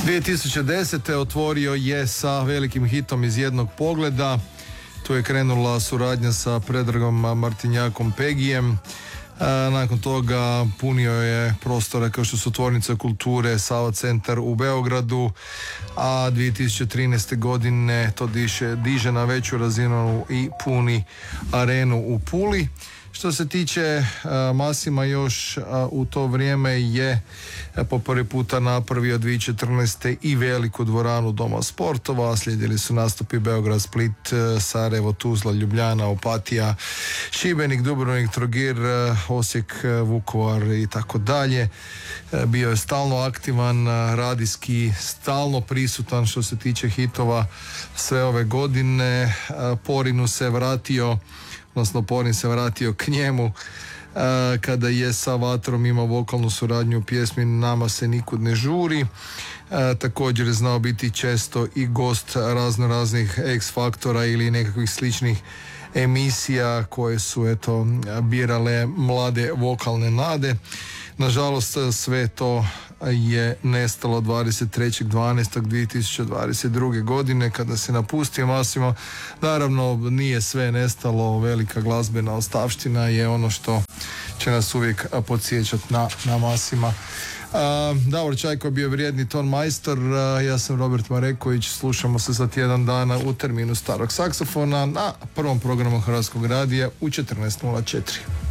2010. otvorio je sa velikim hitom Iz jednog pogleda. Tu je krenula suradnja sa Predragom Martinjakom Pegijem. Nakon toga punio je prostore kao što su Tvornica kulture, Sava centar u Beogradu, a 2013. godine to diže na veću razinu i puni arenu u Puli. Što se tiče Masima, još u to vrijeme je po prvi puta napravio 2014. i veliku dvoranu Doma sportova. Slijedili su nastupi Beograd, Split, Sarajevo, Tuzla, Ljubljana, Opatija, Šibenik, Dubrovnik, Trogir, Osijek, Vukovar i tako dalje. Bio je stalno aktivan, radijski, stalno prisutan što se tiče hitova sve ove godine. Porin se vratio k njemu kada je sa Vatrom imao vokalnu suradnju u pjesmi Nama se nikud ne žuri. Također je znao biti često i gost raznih X Faktora ili nekakvih sličnih emisija koje su birale mlade vokalne nade. Nažalost, sve to je nestalo 23.12.2022. godine kada se napustio Masimo. Naravno, nije sve nestalo, velika glazbena ostavština je ono što će nas uvijek podsjećati na Masima. Davor Čajko je bio vrijedni ton majstor, ja sam Robert Mareković, slušamo se za tjedan dana u terminu starog saksofona na prvom programu Hrvatskog radija u 14.04.